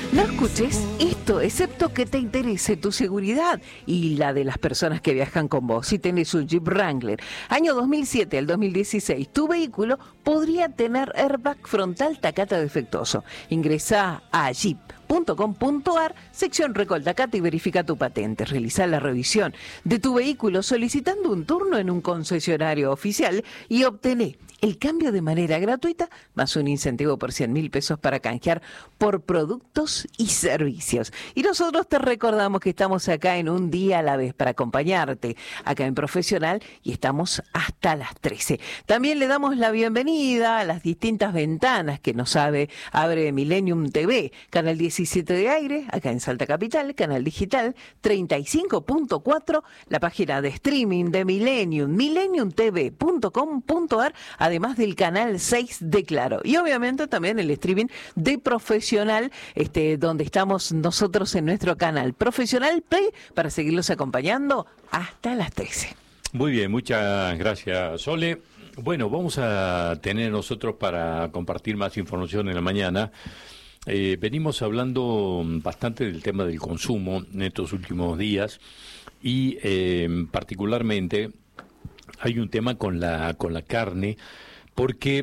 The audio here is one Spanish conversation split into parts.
No escuches esto, excepto que te interese tu seguridad y la de las personas que viajan con vos. Si tenés un Jeep Wrangler, año 2007 al 2016, tu vehículo podría tener airbag frontal Takata defectuoso. Ingresá a jeep.com.ar, sección Recol Takata y verifica tu patente. Realizá la revisión de tu vehículo solicitando un turno en un concesionario oficial y obtené el cambio de manera gratuita, más un incentivo por 100.000 pesos para canjear por productos y servicios. Y nosotros te recordamos que estamos acá en Un Día a la Vez para acompañarte acá en Profesional y estamos hasta las 13. También le damos la bienvenida a las distintas ventanas que nos abre Millennium TV, canal 17 de aire, acá en Salta Capital, canal digital 35.4, la página de streaming de Millennium, millenniumtv.com.ar, además del canal 6 de Claro. Y obviamente también el streaming de Profesional, donde estamos nosotros en nuestro canal Profesional Play, para seguirlos acompañando hasta las 13. Muy bien, muchas gracias, Sole. Bueno, vamos a tener nosotros para compartir más información en la mañana. Venimos hablando bastante del tema del consumo en estos últimos días y particularmente hay un tema con la carne, porque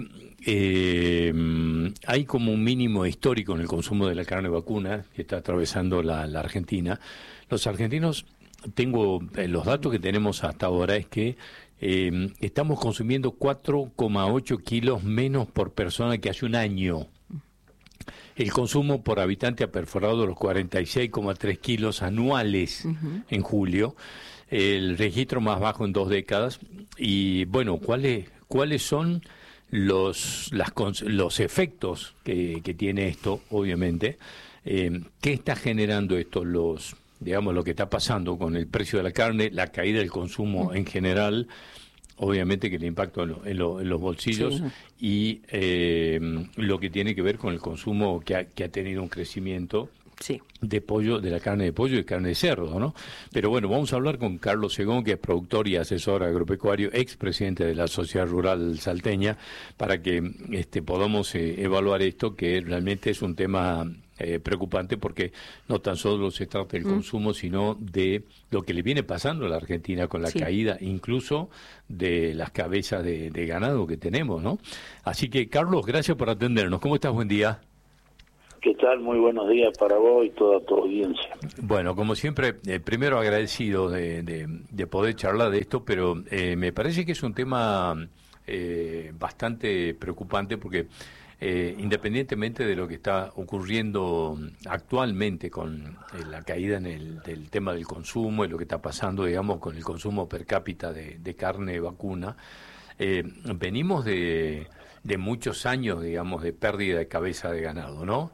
hay como un mínimo histórico en el consumo de la carne vacuna que está atravesando la Argentina. Los argentinos, los datos que tenemos hasta ahora es que estamos consumiendo 4,8 kilos menos por persona que hace un año. El consumo por habitante ha perforado los 46,3 kilos anuales en julio, el registro más bajo en 2 décadas. Y bueno, ¿cuáles son los efectos que tiene esto, obviamente? ¿Qué está generando esto? Digamos, lo que está pasando con el precio de la carne, la caída del consumo en general, obviamente que el impacto en los bolsillos, sí, y lo que tiene que ver con el consumo que ha tenido un crecimiento, sí, de pollo, de la carne de pollo y carne de cerdo, ¿no? Pero bueno, vamos a hablar con Carlos Segón, que es productor y asesor agropecuario, expresidente de la Sociedad Rural Salteña, para que podamos evaluar esto, que realmente es un tema preocupante, porque no tan solo se trata del consumo, sino de lo que le viene pasando a la Argentina con la caída incluso de las cabezas de ganado que tenemos, ¿no? Así que, Carlos, gracias por atendernos. ¿Cómo estás? Buen día. ¿Qué tal? Muy buenos días para vos y toda tu audiencia. Bueno, como siempre, primero agradecido de poder charlar de esto, pero me parece que es un tema bastante preocupante, porque independientemente de lo que está ocurriendo actualmente con la caída del tema del consumo y lo que está pasando, digamos, con el consumo per cápita de carne vacuna, venimos de muchos años, digamos, de pérdida de cabeza de ganado, ¿no?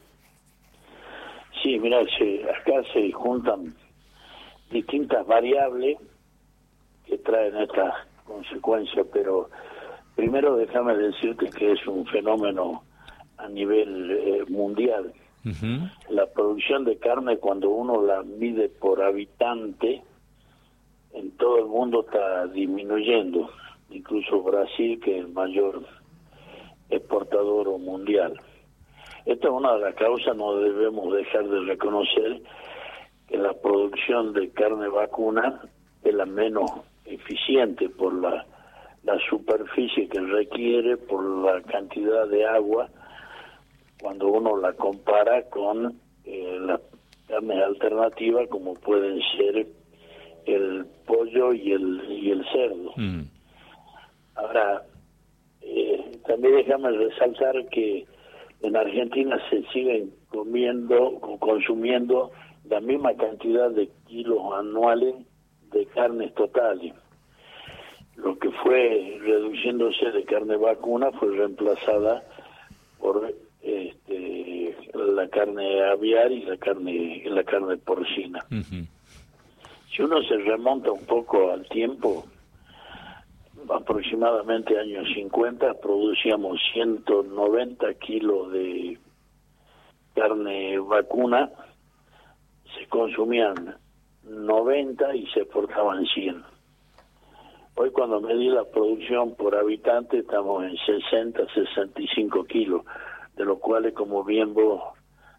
Sí, mira, acá se juntan distintas variables que traen estas consecuencias, pero primero déjame decirte que es un fenómeno a nivel mundial. La producción de carne, cuando uno la mide por habitante, en todo el mundo está disminuyendo, incluso Brasil, que es el mayor exportador mundial. Esta es una de las causas. No debemos dejar de reconocer que la producción de carne vacuna es la menos eficiente por la superficie que requiere, por la cantidad de agua, cuando uno la compara con las carnes alternativas como pueden ser el pollo y el cerdo. Ahora, también déjame resaltar que en Argentina se siguen consumiendo la misma cantidad de kilos anuales de carnes totales. Lo que fue reduciéndose de carne vacuna fue reemplazada por la carne aviar y la carne porcina. Si uno se remonta un poco al tiempo, aproximadamente años 50, producíamos 190 kilos de carne vacuna, se consumían 90 y se exportaban 100. Hoy, cuando medí la producción por habitante, estamos en 60, 65 kilos, de los cuales, como bien vos decías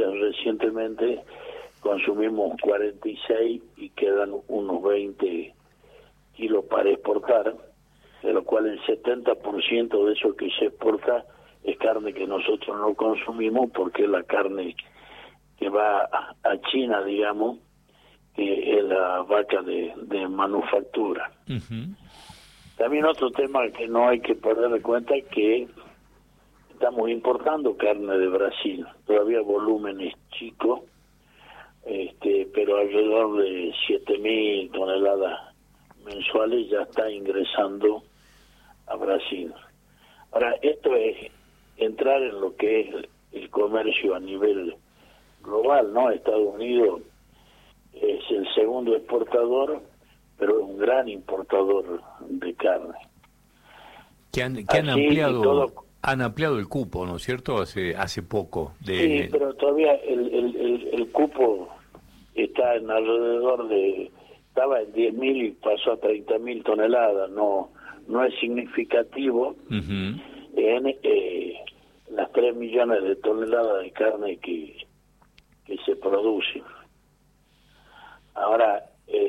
recientemente consumimos 46 y quedan unos 20 kilos para exportar, de lo cual el 70% de eso que se exporta es carne que nosotros no consumimos, porque es la carne que va a China, digamos, que es la vaca de manufactura. Ujú. También otro tema que no hay que perder de cuenta es que estamos importando carne de Brasil, todavía volúmenes chicos, pero alrededor de 7.000 toneladas mensuales ya está ingresando a Brasil. Ahora, esto es entrar en lo que es el comercio a nivel global, ¿no? Estados Unidos es el segundo exportador, pero es un gran importador de carne. Que han Así, ampliado el cupo, ¿no es cierto? Hace poco. Sí, pero todavía el cupo está en alrededor estaba en 10.000 y pasó a 30.000 toneladas, no es significativo Ujú. en las 3 millones de toneladas de carne que se producen. Ahora,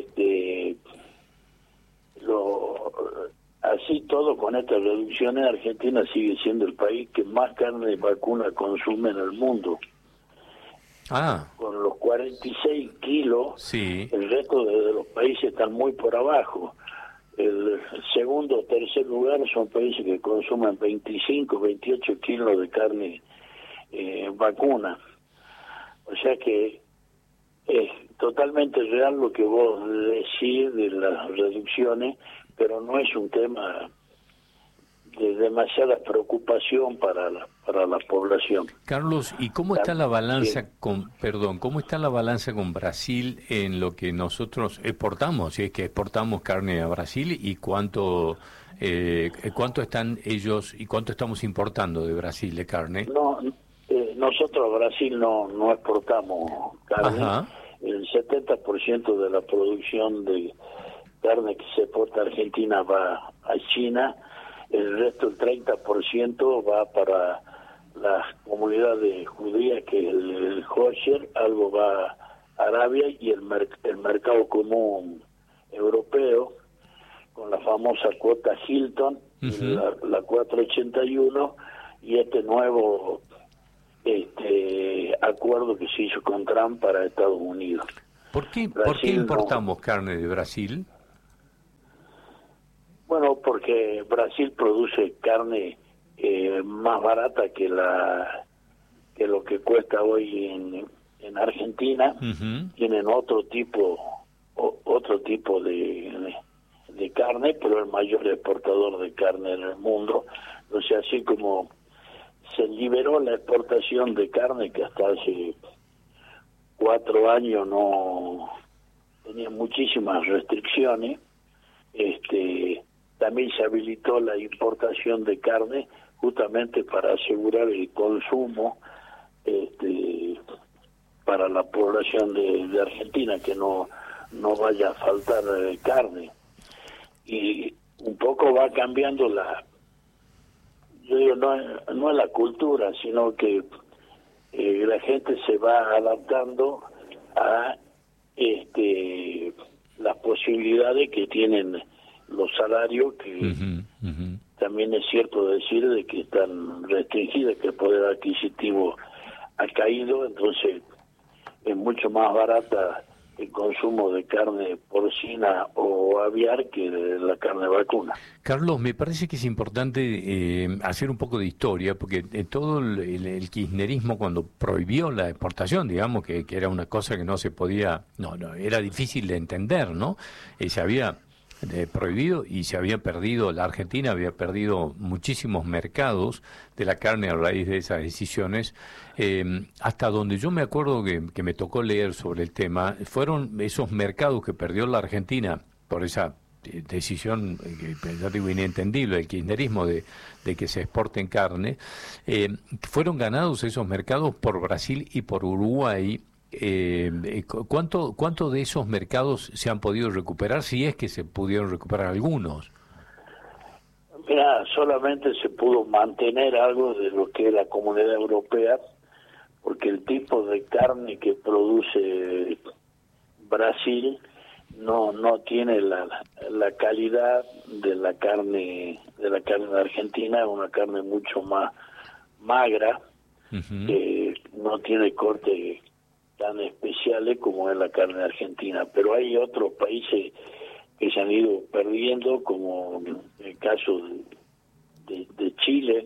así todo, con estas reducciones, Argentina sigue siendo el país que más carne de vacuna consume en el mundo. Con los 46 kilos, sí. El resto de los países están muy por abajo. El segundo o tercer lugar son países que consumen 25, 28 kilos de carne vacuna. O sea que es totalmente real lo que vos decís de las reducciones, pero no es un tema de demasiada preocupación para la población. Carlos, ¿y cómo está la balanza Sí. cómo está la balanza con Brasil en lo que nosotros exportamos? Si es que exportamos carne a Brasil, y cuánto están ellos y cuánto estamos importando de Brasil de carne. No, nosotros a Brasil no exportamos carne. Ajá. El 70% de la producción de carne que se exporta a Argentina va a China. El resto, el 30%, va para las comunidades judías, que es el kosher, algo va a Arabia, y el mercado común europeo, con la famosa cuota Hilton, Uh-huh. la 481, y este nuevo acuerdo que se hizo con Trump para Estados Unidos. ¿Por qué Brasil importamos carne de Brasil? Bueno, porque Brasil produce carne más barata que lo que cuesta hoy en Argentina. Uh-huh. Tienen otro tipo de carne, pero el mayor exportador de carne en el mundo. O sea, así como se liberó la exportación de carne, que hasta hace 4 años no tenía muchísimas restricciones, también se habilitó la importación de carne justamente para asegurar el consumo para la población de Argentina, que no vaya a faltar carne. Y un poco va cambiando yo digo, no es la cultura, sino que la gente se va adaptando a las posibilidades que tienen los salarios, que Uh-huh. Uh-huh. también es cierto decir de que están restringidos, que el poder adquisitivo ha caído, entonces es mucho más barata el consumo de carne porcina o aviar que de la carne vacuna. Carlos, me parece que es importante hacer un poco de historia, porque todo el kirchnerismo, cuando prohibió la exportación, digamos que era una cosa que no se podía, no era difícil de entender, ¿no? Se había prohibido y se había perdido, la Argentina había perdido muchísimos mercados de la carne a raíz de esas decisiones. Hasta donde yo me acuerdo que me tocó leer sobre el tema, fueron esos mercados que perdió la Argentina por esa decisión, ya digo, inentendible del kirchnerismo de que se exporten carne, fueron ganados esos mercados por Brasil y por Uruguay. ¿Cuánto de esos mercados se han podido recuperar, si es que se pudieron recuperar algunos? Mira, solamente se pudo mantener algo de lo que es la Comunidad Europea, porque el tipo de carne que produce Brasil no tiene la calidad de la carne de Argentina. Es una carne mucho más magra, no tiene cortes tan especiales como es la carne argentina, pero hay otros países que se han ido perdiendo, como el caso de Chile,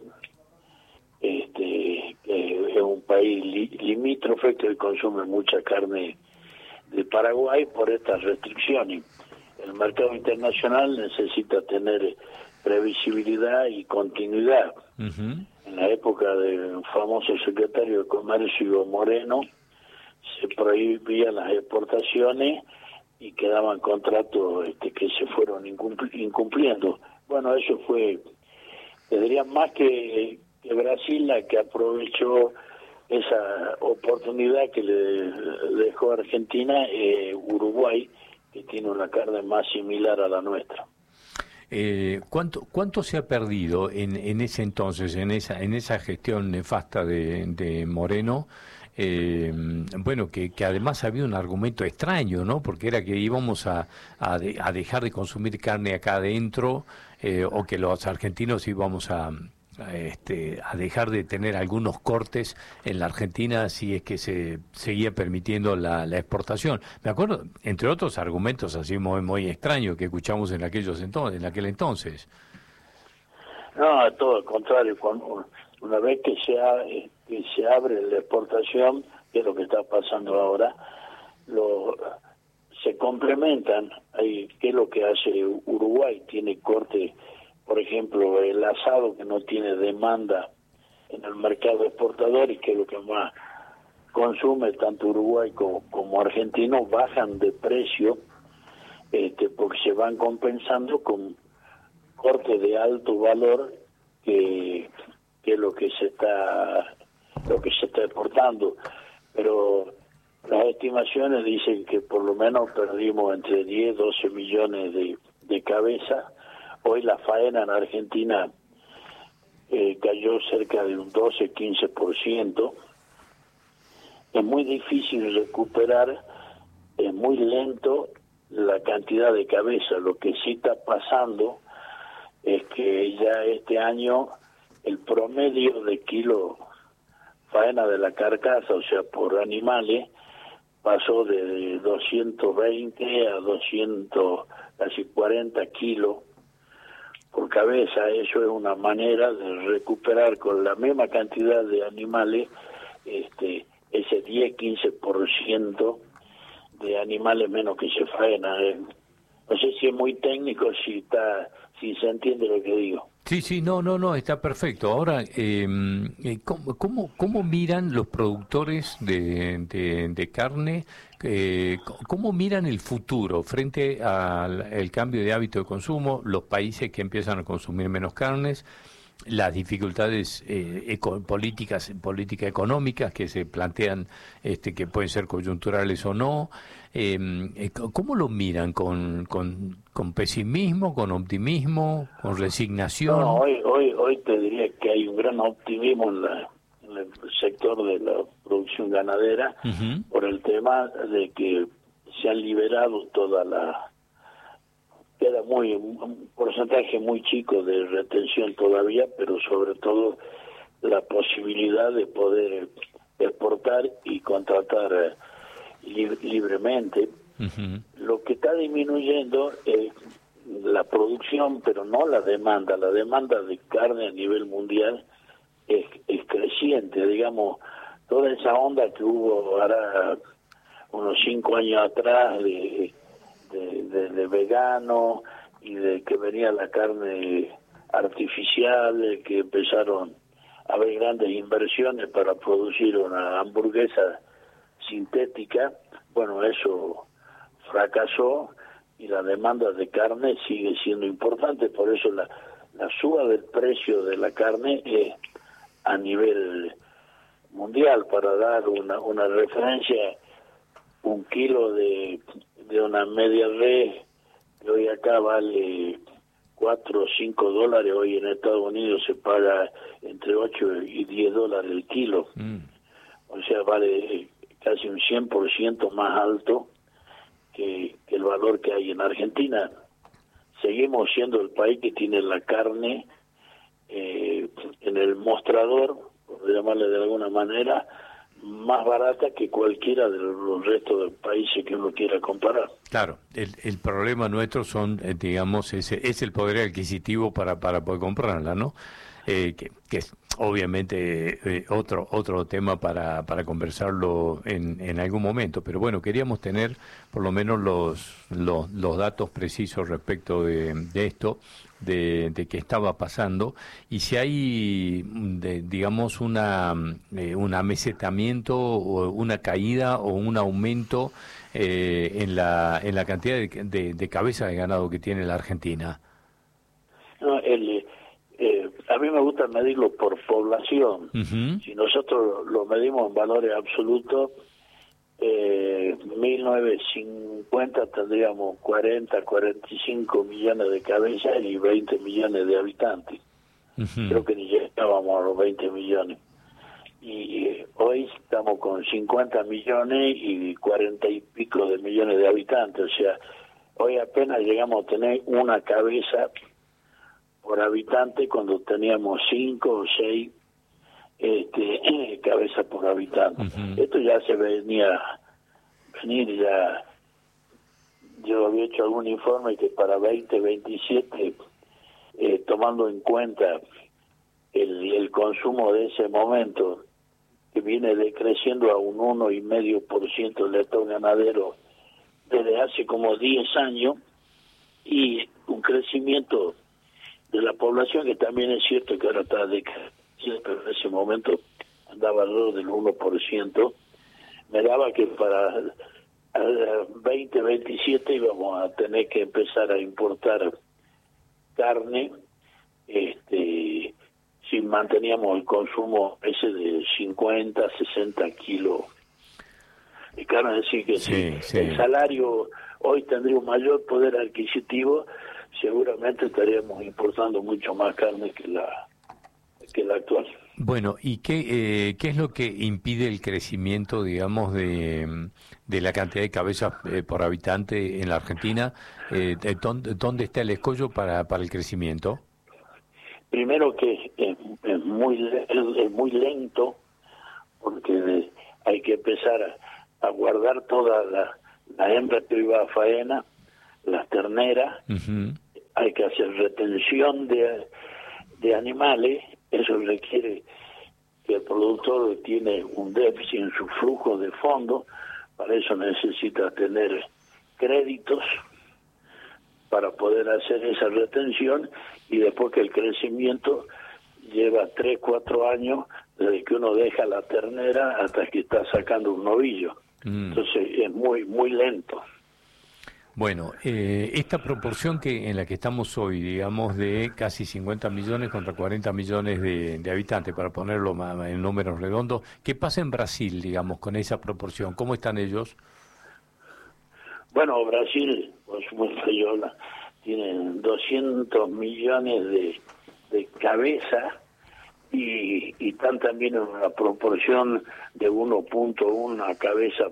que es un país limítrofe que consume mucha carne de Paraguay por estas restricciones. El mercado internacional necesita tener previsibilidad y continuidad. En la época del famoso secretario de Comercio Moreno, se prohibían las exportaciones y quedaban contratos que se fueron incumpliendo. Bueno, eso fue, te diría, más que Brasil, la que aprovechó esa oportunidad que le dejó Argentina. Uruguay, que tiene una carne más similar a la nuestra. ¿Cuánto se ha perdido en ese entonces, en esa gestión nefasta de Moreno? Bueno, que además había un argumento extraño, ¿no? Porque era que íbamos a dejar de consumir carne acá adentro, o que los argentinos íbamos a dejar de tener algunos cortes en la Argentina si es que se seguía permitiendo la exportación. Me acuerdo, entre otros argumentos así muy extraños que escuchamos en aquel entonces. No, todo al contrario. Una vez que se abre la exportación, que es lo que está pasando ahora, se complementan. ¿Qué es lo que hace Uruguay? Tiene corte. Por ejemplo, el asado, que no tiene demanda en el mercado exportador y que es lo que más consume tanto Uruguay como argentino, bajan de precio, porque se van compensando con cortes de alto valor, que es lo que se está exportando. Pero las estimaciones dicen que por lo menos perdimos entre 10 12 millones de cabezas. Hoy la faena en Argentina cayó cerca de un 12-15%. Es muy difícil recuperar, es muy lento la cantidad de cabezas. Lo que sí está pasando es que ya este año el promedio de kilo faena de la carcasa, o sea, por animales, pasó de 220 a 200, casi 40 kilos por cabeza. Eso es una manera de recuperar con la misma cantidad de animales ese 10-15% de animales menos que se faena. No sé si es muy técnico, si se entiende lo que digo. Sí, no, está perfecto. Ahora, ¿cómo miran los productores de carne? ¿Cómo miran el futuro frente al cambio de hábito de consumo, los países que empiezan a consumir menos carnes, las dificultades políticas económicas que se plantean, que pueden ser coyunturales o no? ¿Cómo lo miran? ¿Con pesimismo, con optimismo, con resignación? No, hoy te diría que hay un gran optimismo en el sector de la producción ganadera, por el tema de que se han liberado queda un porcentaje muy chico de retención todavía, pero sobre todo la posibilidad de poder exportar y contratar libremente. Lo que está disminuyendo es la producción, pero no la demanda. La demanda de carne a nivel mundial es creciente. Digamos, toda esa onda que hubo ahora unos 5 años atrás de vegano, y de que venía la carne artificial, que empezaron a haber grandes inversiones para producir una hamburguesa sintética. Bueno, eso fracasó y la demanda de carne sigue siendo importante. Por eso la suba del precio de la carne es a nivel mundial. Para dar una referencia, un kilo de una media res, que hoy acá vale 4 o 5 dólares, hoy en Estados Unidos se paga entre 8 y 10 dólares el kilo. O o sea, vale casi un 100% más alto que el valor que hay en Argentina. Seguimos siendo el país que tiene la carne en el mostrador, por llamarle de alguna manera, más barata que cualquiera de los restos de países que uno quiera comparar. Claro, el problema nuestro son, digamos, es el poder adquisitivo para poder comprarla, ¿no? Que es obviamente otro tema para conversarlo en algún momento, pero bueno, queríamos tener por lo menos los datos precisos respecto de esto, de qué estaba pasando, y si hay, digamos, un amesetamiento o una caída o un aumento en la cantidad de cabezas de ganado que tiene la Argentina. No, a mí me gusta medirlo por población. Uh-huh. Si nosotros lo medimos en valores absolutos, 1950 tendríamos 45 millones de cabezas y 20 millones de habitantes. Uh-huh. Creo que ni llegábamos a los 20 millones. Y hoy estamos con 50 millones y 40 y pico de millones de habitantes. O sea, hoy apenas llegamos a tener una cabeza por habitante cuando teníamos 5 o 6 cabezas por habitante. Uh-huh. Esto ya se venir ya. Yo había hecho algún informe que para 2027, tomando en cuenta el consumo de ese momento, que viene decreciendo a un 1,5% del estado ganadero desde hace como 10 años, y un crecimiento de la población que también es cierto que ahora está decreciendo, pero en ese momento andaba alrededor del 1%, me daba que para 2027 íbamos a tener que empezar a importar carne, si manteníamos el consumo ese de 50, 60 kilos de carne. Es decir, que si el salario hoy tendría un mayor poder adquisitivo, seguramente estaríamos importando mucho más carne que la actual. Bueno, ¿y qué es lo que impide el crecimiento, digamos, de la cantidad de cabezas por habitante en la Argentina? ¿Dónde está el escollo para el crecimiento? Primero que es muy lento, porque hay que empezar a guardar toda la hembra que iba a faena, las terneras. Uh-huh. Hay que hacer retención de animales. Eso requiere que el productor tiene un déficit en su flujo de fondos. Para eso necesita tener créditos para poder hacer esa retención, y después que el crecimiento lleva 3, 4 años desde que uno deja la ternera hasta que está sacando un novillo. Entonces es muy lento. Bueno, esta proporción en la que estamos hoy, digamos, de casi 50 millones contra 40 millones de habitantes, para ponerlo en números redondos, ¿qué pasa en Brasil, digamos, con esa proporción? ¿Cómo están ellos? Bueno, Brasil, por supuesto, tienen 200 millones de cabezas y están también en una proporción de 1.1 cabeza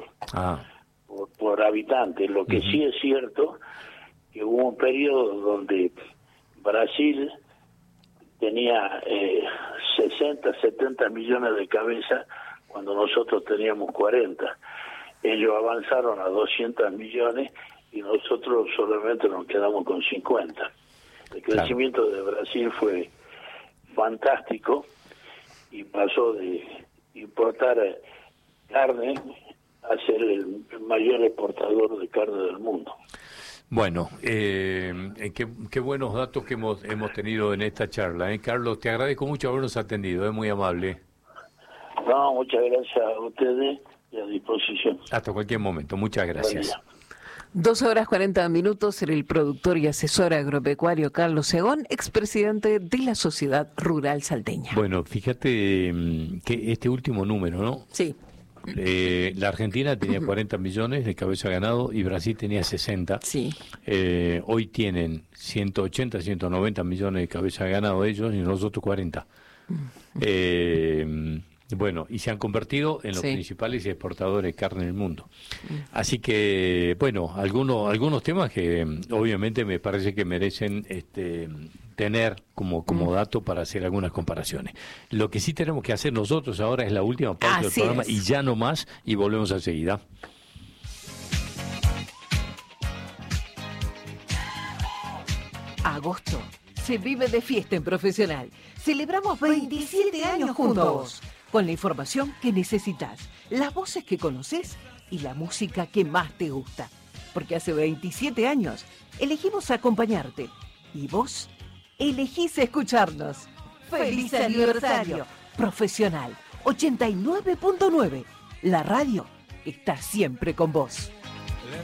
por habitante. Lo que sí es cierto que hubo un periodo donde Brasil tenía 60, 70 millones de cabezas cuando nosotros teníamos 40. Ellos avanzaron a 200 millones y nosotros solamente nos quedamos con 50. El crecimiento de Brasil fue fantástico y pasó de importar carne a ser el mayor exportador de carne del mundo. Bueno, qué buenos datos que hemos tenido en esta charla. Carlos, te agradezco mucho habernos atendido, es muy amable. No, muchas gracias a ustedes y a disposición. Hasta cualquier momento, muchas gracias. 2 horas 40 minutos, el productor y asesor agropecuario Carlos Segón, expresidente de la Sociedad Rural Salteña. Bueno, fíjate que este último número, ¿no? Sí. La Argentina tenía 40 millones de cabeza de ganado y Brasil tenía 60. Sí. Hoy tienen 180, 190 millones de cabeza de ganado ellos y nosotros 40. Bueno, y se han convertido en los principales exportadores de carne en el mundo. Así que, bueno, algunos temas que obviamente me parece que merecen tener como dato para hacer algunas comparaciones. Lo que sí tenemos que hacer nosotros ahora es la última parte del programa y ya no más, y volvemos enseguida. Agosto se vive de fiesta en Profesional. Celebramos 27 años junto a vos, con la información que necesitas, las voces que conoces y la música que más te gusta. Porque hace 27 años elegimos acompañarte y vos elegís escucharnos. ¡Feliz aniversario! Profesional 89.9. La radio está siempre con vos.